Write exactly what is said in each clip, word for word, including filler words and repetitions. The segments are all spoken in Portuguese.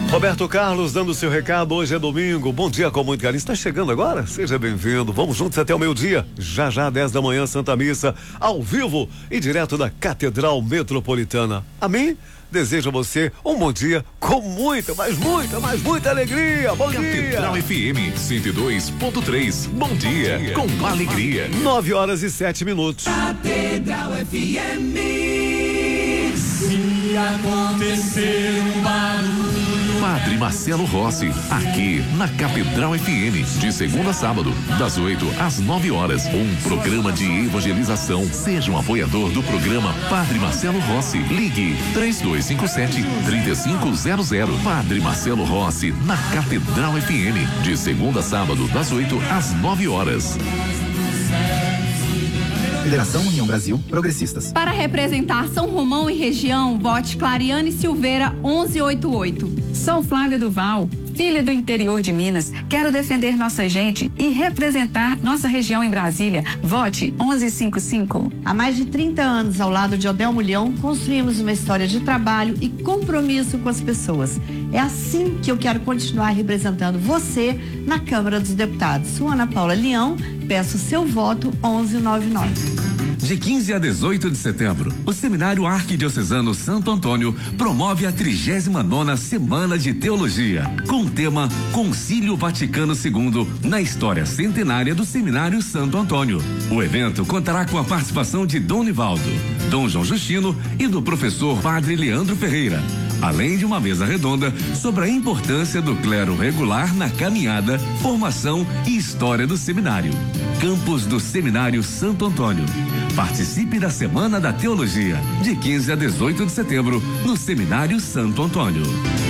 Roberto Carlos dando seu recado, hoje é domingo, bom dia com muito carinho, está chegando agora? Seja bem-vindo, vamos juntos até o meio-dia, já já dez da manhã, Santa Missa, ao vivo e direto da Catedral Metropolitana. Amém? Desejo a você um bom dia com muita, mas muita, mas muita alegria. Bom Catedral dia. Catedral F M cento e dois ponto três. Bom dia, com alegria. Nove horas e sete minutos. Catedral F M. Se acontecer um barulho. Padre Marcelo Rossi, aqui na Catedral F M, de segunda a sábado, das oito às nove horas. Um programa de evangelização. Seja um apoiador do programa Padre Marcelo Rossi. Ligue três dois cinco sete, três cinco zero zero. Padre Marcelo Rossi, na Catedral F M, de segunda a sábado, das oito às nove horas. Federação União Brasil Progressistas. Para representar São Romão e região, vote Clariane Silveira onze oitenta e oito. Sou Flávia Duval, filha do interior de Minas. Quero defender nossa gente e representar nossa região em Brasília. Vote onze cinquenta e cinco. Há mais de trinta anos, ao lado de Odel Mulhão, construímos uma história de trabalho e compromisso com as pessoas. É assim que eu quero continuar representando você na Câmara dos Deputados. Sou Ana Paula Leão, peço seu voto onze noventa e nove. De quinze a dezoito de setembro, o Seminário Arquidiocesano Santo Antônio promove a trigésima nona Semana de Teologia, com o tema Concílio Vaticano segundo, na história centenária do Seminário Santo Antônio. O evento contará com a participação de Dom Nivaldo, Dom João Justino e do professor Padre Leandro Ferreira, além de uma mesa redonda sobre a importância do clero regular na caminhada, formação e história do seminário. Campus do Seminário Santo Antônio. Participe da Semana da Teologia, de quinze a dezoito de setembro, no Seminário Santo Antônio.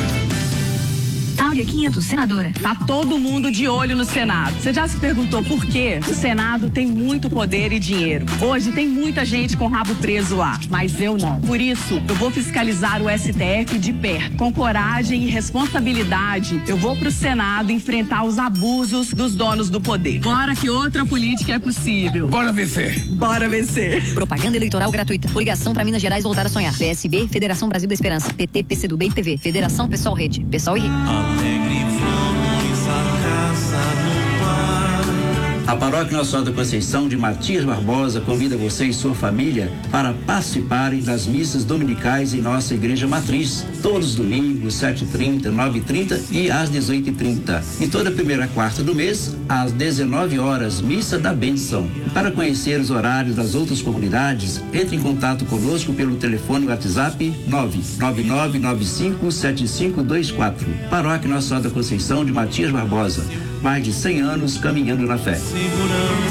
Áurea quinhentos, senadora. Tá todo mundo de olho no Senado. Você já se perguntou por quê? O Senado tem muito poder e dinheiro. Hoje tem muita gente com rabo preso lá, mas eu não. Por isso, eu vou fiscalizar o S T F de perto. Com coragem e responsabilidade, eu vou pro Senado enfrentar os abusos dos donos do poder. Bora que outra política é possível. Bora vencer. Bora vencer. Propaganda eleitoral gratuita. Coligação para Minas Gerais voltar a sonhar. P S B, Federação Brasil da Esperança. P T, PCdoB e P V. Federação Pessoal Rede. Pessoal e Rede. Alegre flores, a casa no mar. A Paróquia Nossa Senhora da Conceição de Matias Barbosa convida você e sua família para participarem das missas dominicais em nossa igreja matriz, todos os domingos, sete e trinta, nove e trinta e às dezoito e trinta. E toda primeira quarta do mês, às dezenove horas, missa da bênção. Para conhecer os horários das outras comunidades, entre em contato conosco pelo telefone WhatsApp nove nove nove nove cinco sete cinco dois quatro. Paróquia Nossa Senhora da Conceição de Matias Barbosa. Mais de cem anos caminhando na fé.